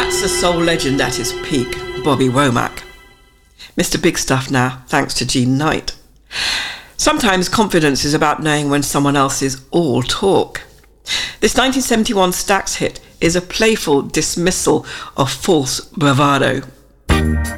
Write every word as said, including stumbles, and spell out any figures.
That's the soul legend at his peak, Bobby Womack. Mister Big Stuff now, thanks to Jean Knight. Sometimes confidence is about knowing when someone else is all talk. This nineteen seventy-one Stax hit is a playful dismissal of false bravado.